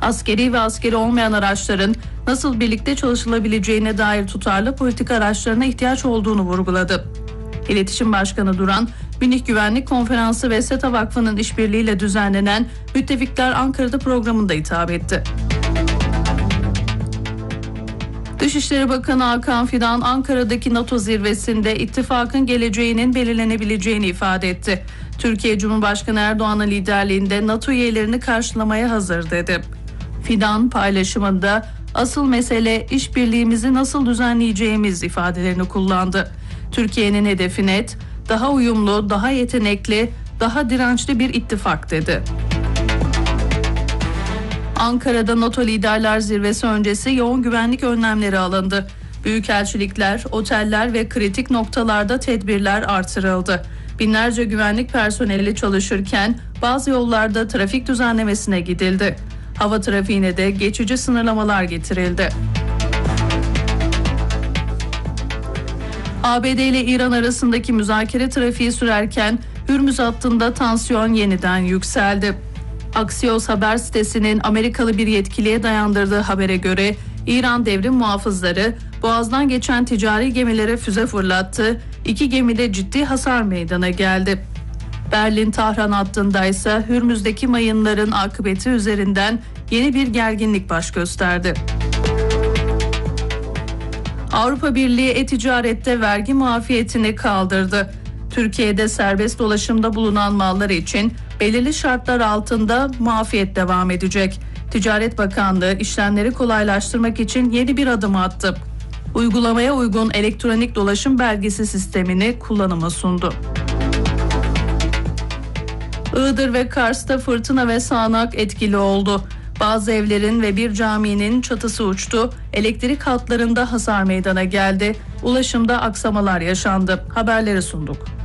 askeri ve askeri olmayan araçların nasıl birlikte çalışılabileceğine dair tutarlı politika araçlarına ihtiyaç olduğunu vurguladı. İletişim Başkanı Duran, Münih Güvenlik Konferansı ve SETA Vakfı'nın işbirliğiyle düzenlenen Müttefikler Ankara'da programında hitap etti. Dışişleri Bakanı Hakan Fidan, Ankara'daki NATO zirvesinde ittifakın geleceğinin belirlenebileceğini ifade etti. Türkiye Cumhurbaşkanı Erdoğan'ın liderliğinde NATO üyelerini karşılamaya hazır dedi. Fidan paylaşımında asıl mesele işbirliğimizi nasıl düzenleyeceğimiz ifadelerini kullandı. Türkiye'nin hedefi net, daha uyumlu, daha yetenekli, daha dirençli bir ittifak dedi. Ankara'da NATO Liderler Zirvesi öncesi yoğun güvenlik önlemleri alındı. Büyükelçilikler, oteller ve kritik noktalarda tedbirler artırıldı. Binlerce güvenlik personeli çalışırken bazı yollarda trafik düzenlemesine gidildi. Hava trafiğine de geçici sınırlamalar getirildi. ABD ile İran arasındaki müzakere trafiği sürerken Hürmüz hattında tansiyon yeniden yükseldi. Axios haber sitesinin Amerikalı bir yetkiliye dayandırdığı habere göre İran devrim muhafızları Boğaz'dan geçen ticari gemilere füze fırlattı. 2 gemide ciddi hasar meydana geldi. Berlin-Tahran hattında ise Hürmüz'deki mayınların akıbeti üzerinden yeni bir gerginlik baş gösterdi. Avrupa Birliği e-ticarette vergi muafiyetini kaldırdı. Türkiye'de serbest dolaşımda bulunan mallar için belirli şartlar altında muafiyet devam edecek. Ticaret Bakanlığı işlemleri kolaylaştırmak için yeni bir adım attı. Uygulamaya uygun elektronik dolaşım belgesi sistemini kullanıma sundu. Iğdır ve Kars'ta fırtına ve sağanak etkili oldu. Bazı evlerin ve bir caminin çatısı uçtu. Elektrik hatlarında hasar meydana geldi. Ulaşımda aksamalar yaşandı. Haberleri sunduk.